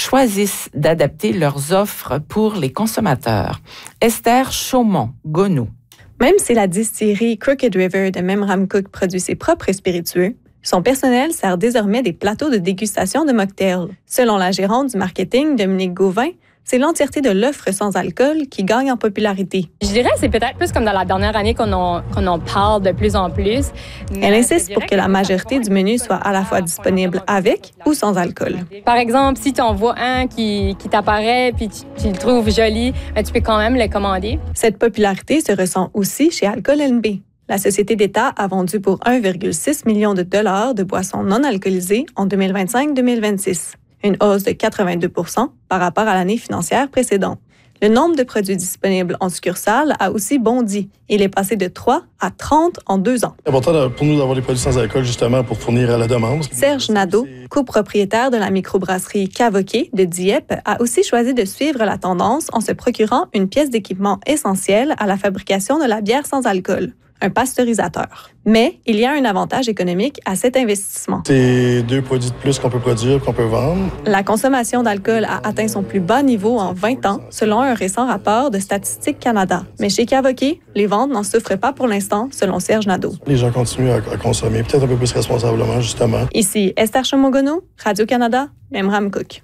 choisissent d'adapter leurs offres pour les consommateurs. Esther Chaumont-Gonneau. Même si la distillerie Crooked River de Memramcook produit ses propres spiritueux, son personnel sert désormais des plateaux de dégustation de mocktails. Selon la gérante du marketing, Dominique Gauvin, c'est l'entièreté de l'offre sans alcool qui gagne en popularité. Je dirais que c'est peut-être plus comme dans la dernière année qu'on en parle de plus en plus. Elle insiste pour que la majorité du menu soit à la fois disponible avec ou sans alcool. Par exemple, si tu en vois un qui t'apparaît puis tu le trouves joli, tu peux quand même le commander. Cette popularité se ressent aussi chez Alcool NB. La société d'État a vendu pour 1,6 million de dollars de boissons non alcoolisées en 2025-2026, une hausse de 82 % par rapport à l'année financière précédente. Le nombre de produits disponibles en succursale a aussi bondi. Il est passé de 3 à 30 en 2 ans. C'est important pour nous d'avoir des produits sans alcool, justement, pour fournir à la demande. Serge Nadeau, copropriétaire de la microbrasserie Cavoquet de Dieppe, a aussi choisi de suivre la tendance en se procurant une pièce d'équipement essentielle à la fabrication de la bière sans alcool, un pasteurisateur. Mais il y a un avantage économique à cet investissement. C'est 2 produits de plus qu'on peut produire, qu'on peut vendre. La consommation d'alcool a atteint son plus bas niveau en 20 ans, selon un récent rapport de Statistique Canada. Mais chez Cavoquet, les ventes n'en souffrent pas pour l'instant, selon Serge Nadeau. Les gens continuent à consommer, peut-être un peu plus responsablement, justement. Ici Esther Chaumont-Gonneau, Radio-Canada, Memramcook.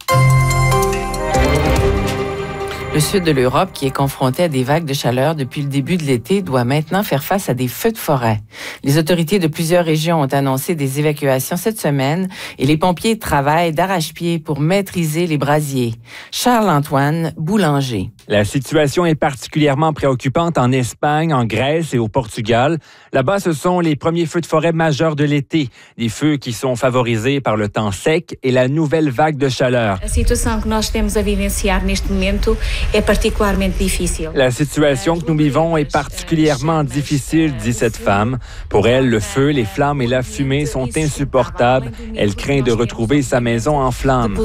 Le sud de l'Europe, qui est confronté à des vagues de chaleur depuis le début de l'été, doit maintenant faire face à des feux de forêt. Les autorités de plusieurs régions ont annoncé des évacuations cette semaine et les pompiers travaillent d'arrache-pied pour maîtriser les brasiers. Charles-Antoine Boulanger. La situation est particulièrement préoccupante en Espagne, en Grèce et au Portugal. Là-bas, ce sont les premiers feux de forêt majeurs de l'été. Des feux qui sont favorisés par le temps sec et la nouvelle vague de chaleur. La situation que nós temos a vivenciar neste momento est particulièrement difficile. La situation que nous vivons est particulièrement difficile, dit cette femme. Pour elle, le feu, les flammes et la fumée sont insupportables. Elle craint de retrouver sa maison en flammes.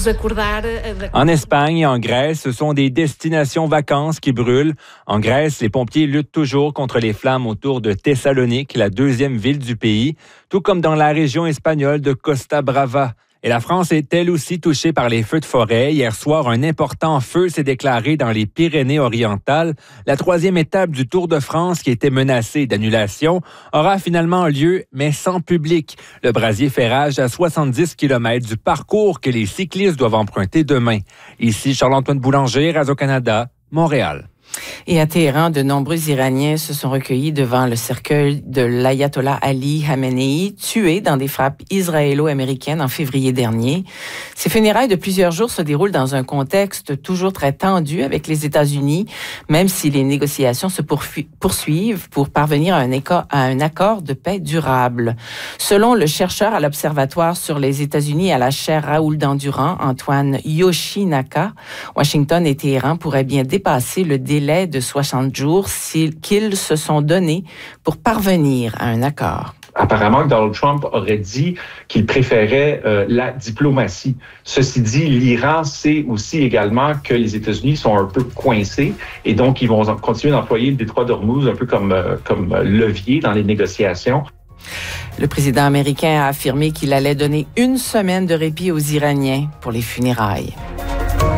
En Espagne et en Grèce, ce sont des destinations vacances qui brûlent. En Grèce, les pompiers luttent toujours contre les flammes autour de Thessalonique, la 2e ville du pays, tout comme dans la région espagnole de Costa Brava. Et la France est elle aussi touchée par les feux de forêt. Hier soir, un important feu s'est déclaré dans les Pyrénées-Orientales. La 3e étape du Tour de France, qui était menacée d'annulation, aura finalement lieu, mais sans public. Le brasier fait rage à 70 km du parcours que les cyclistes doivent emprunter demain. Ici, Charles-Antoine Boulanger, Radio-Canada, Montréal. Et à Téhéran, de nombreux Iraniens se sont recueillis devant le cercueil de l'ayatollah Ali Khamenei, tué dans des frappes israélo-américaines en février dernier. Ces funérailles de plusieurs jours se déroulent dans un contexte toujours très tendu avec les États-Unis, même si les négociations se poursuivent pour parvenir à un accord de paix durable. Selon le chercheur à l'Observatoire sur les États-Unis à la chaire Raoul Dandurand, Antoine Yoshinaka, Washington et Téhéran pourraient bien dépasser le délai de 60 jours qu'ils se sont donnés pour parvenir à un accord. Apparemment, Donald Trump aurait dit qu'il préférait la diplomatie. Ceci dit, l'Iran sait aussi également que les États-Unis sont un peu coincés et donc ils vont continuer d'employer le détroit d'Ormuz un peu comme levier dans les négociations. Le président américain a affirmé qu'il allait donner 1 semaine de répit aux Iraniens pour les funérailles.